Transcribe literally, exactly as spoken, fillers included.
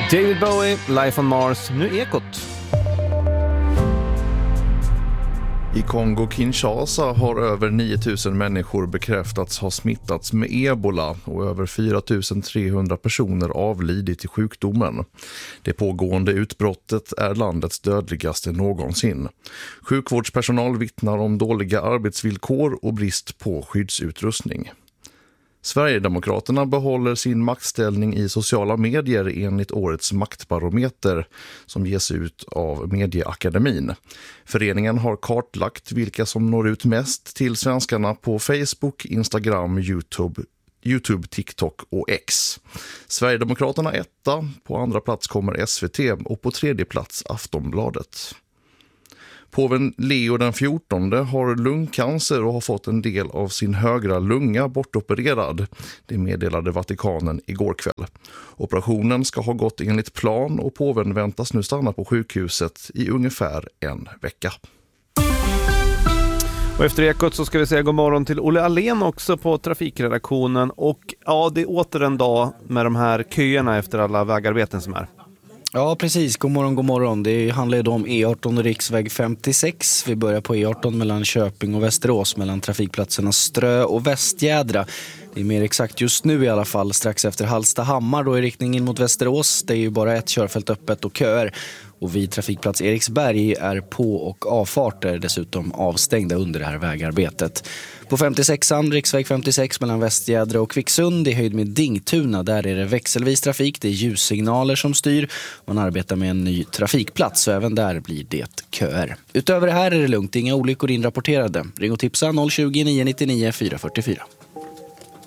David Bowie, Life on Mars, nu Ekot. I Kongo-Kinshasa har över nio tusen människor bekräftats ha smittats med ebola och över fyra tusen trehundra personer avlidit i sjukdomen. Det pågående utbrottet är landets dödligaste någonsin. Sjukvårdspersonal vittnar om dåliga arbetsvillkor och brist på skyddsutrustning. Sverigedemokraterna behåller sin maktställning i sociala medier enligt årets maktbarometer som ges ut av Medieakademin. Föreningen har kartlagt vilka som når ut mest till svenskarna på Facebook, Instagram, YouTube, YouTube, TikTok och X. Sverigedemokraterna etta, på andra plats kommer S V T och på tredje plats Aftonbladet. Påven Leo den fjortonde har lungcancer och har fått en del av sin högra lunga bortopererad. Det meddelade Vatikanen igår kväll. Operationen ska ha gått enligt plan och påven väntas nu stanna på sjukhuset i ungefär en vecka. Och efter Ekot så ska vi säga god morgon till Olle Alén också på trafikredaktionen. Och ja, det är åter en dag med de här köerna efter alla vägarbeten som är. Ja, precis. God morgon, god morgon. Det handlar ju då om E arton och riksväg femtiosex. Vi börjar på E arton mellan Köping och Västerås, mellan trafikplatserna Strö och Västjädra. Det är mer exakt just nu i alla fall, strax efter Hallstahammar då i riktning in mot Västerås. Det är ju bara ett körfält öppet och köer. Och vid trafikplats Eriksberg är på- och avfarter dessutom avstängda under det här vägarbetet. På femtiosexan, riksväg femtiosex mellan Västjädra och Kvicksund i höjd med Dingtuna, där är det växelvis trafik, det är ljussignaler som styr. Man arbetar med en ny trafikplats så även där blir det köer. Utöver det här är det lugnt, inga olyckor inrapporterade. Ring och tipsa noll tjugo, nio nio nio, fyra fyra fyra.